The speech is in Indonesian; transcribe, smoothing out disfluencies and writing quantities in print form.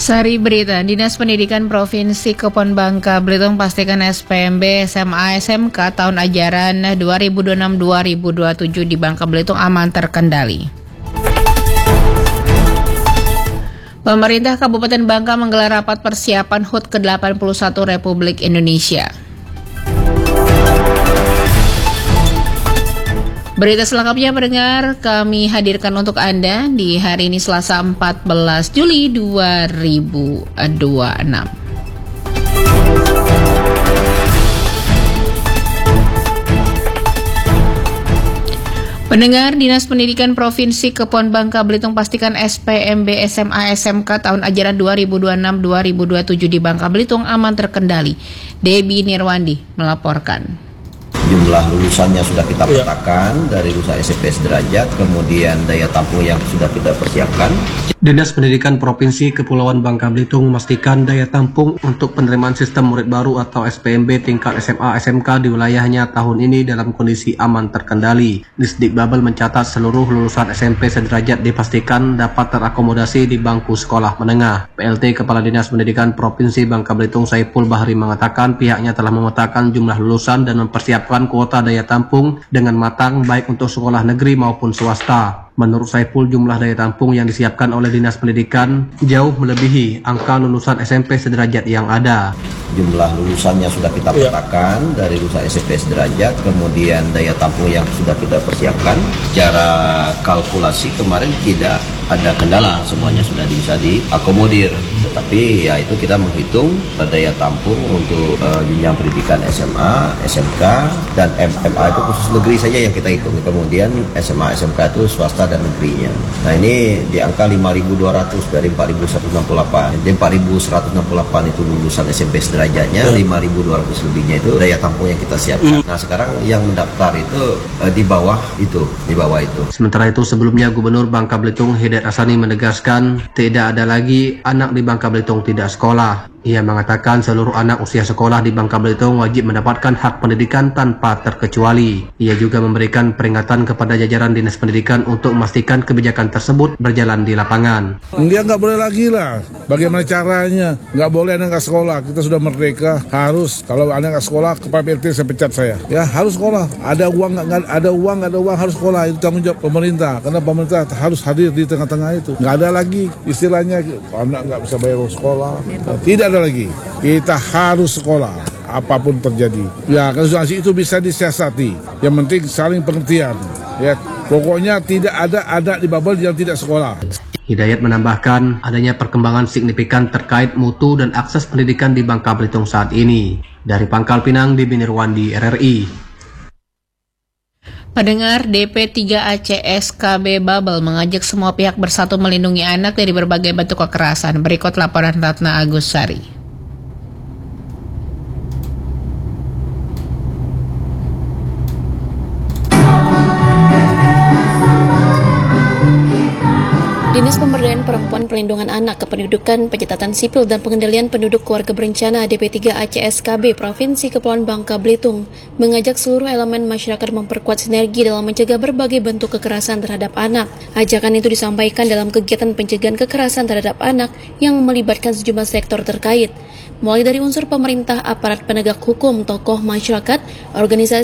Sari berita, Dinas Pendidikan Provinsi Kepulauan Bangka Belitung pastikan SPMB SMA SMK tahun ajaran 2026-2027 di Bangka Belitung aman terkendali. Pemerintah Kabupaten Bangka menggelar rapat persiapan HUT ke-81 Republik Indonesia. Berita selengkapnya pendengar kami hadirkan untuk Anda di hari ini Selasa 14 Juli 2026. Pendengar, Dinas Pendidikan Provinsi Kepulauan Bangka Belitung pastikan SPMB SMA SMK tahun ajaran 2026-2027 di Bangka Belitung aman terkendali. Debbie Nirwandi melaporkan. Jumlah lulusannya sudah kita petakan dari lulusan SMP sederajat, kemudian daya tampung yang sudah kita persiapkan. Dinas Pendidikan Provinsi Kepulauan Bangka Belitung memastikan daya tampung untuk penerimaan sistem murid baru atau SPMB tingkat SMA SMK di wilayahnya tahun ini dalam kondisi aman terkendali. Disdikbabel mencatat seluruh lulusan SMP sederajat dipastikan dapat terakomodasi di bangku sekolah menengah. PLT Kepala Dinas Pendidikan Provinsi Bangka Belitung Saiful Bahri mengatakan pihaknya telah memetakan jumlah lulusan dan mempersiapkan kuota daya tampung dengan matang baik untuk sekolah negeri maupun swasta. Menurut Saiful, jumlah daya tampung yang disiapkan oleh Dinas Pendidikan jauh melebihi angka lulusan SMP sederajat yang ada. Jumlah lulusannya sudah kita petakan dari lulusan SMP sederajat, kemudian daya tampung yang sudah kita persiapkan. Secara kalkulasi kemarin tidak ada kendala, semuanya sudah bisa diakomodir. Tetapi ya itu kita menghitung daya tampung untuk jenjang pendidikan SMA, SMK, dan MMA itu khusus negeri saja yang kita hitung. Kemudian SMA, SMK itu swasta dan negerinya. Nah ini di angka 5.200 dari 4.168. Jadi 4.168 itu lulusan SMP sederajatnya, 5.200 lebihnya itu daya tampung yang kita siapkan. Nah sekarang yang mendaftar itu di bawah itu. Sementara itu sebelumnya Gubernur Bangka Belitung Hidayat Hassani menegaskan tidak ada lagi anak di Bangka Belitung tidak sekolah. Ia mengatakan seluruh anak usia sekolah di Bangka Belitung wajib mendapatkan hak pendidikan tanpa terkecuali. Ia juga memberikan peringatan kepada jajaran Dinas Pendidikan untuk memastikan kebijakan tersebut berjalan di lapangan. Dia nggak boleh lagi lah. Bagaimana caranya? Nggak boleh anak nggak sekolah. Kita sudah merdeka. Harus. Kalau anak nggak sekolah, kepala PLT saya pecat saya. Ya harus sekolah. Ada uang nggak ada uang harus sekolah. Itu tanggung jawab pemerintah. Karena pemerintah harus hadir di tengah-tengah itu. Nggak ada lagi istilahnya anak nggak bisa bayar sekolah. Tidak ada lagi. Kita harus sekolah apapun terjadi. Ya, konsultasi itu bisa disiasati. Yang penting saling pengertian. Ya, pokoknya tidak ada anak di Babel yang tidak sekolah. Hidayat menambahkan adanya perkembangan signifikan terkait mutu dan akses pendidikan di Bangka Belitung saat ini. Dari Pangkal Pinang, Debbie Nirwandi, RRI. Pendengar, DP3ACSKB Babel mengajak semua pihak bersatu melindungi anak dari berbagai bentuk kekerasan. Berikut laporan Ratna Agus Sari. Dinas Pemberdayaan Perempuan, Perlindungan Anak, Kependudukan, Pencatatan Sipil dan Pengendalian Penduduk Keluarga Berencana DP3ACSKB Provinsi Kepulauan Bangka Belitung mengajak seluruh elemen masyarakat memperkuat sinergi dalam mencegah berbagai bentuk kekerasan terhadap anak. Ajakan itu disampaikan dalam kegiatan pencegahan kekerasan terhadap anak yang melibatkan sejumlah sektor terkait, mulai dari unsur pemerintah, aparat penegak hukum, tokoh masyarakat, organisasi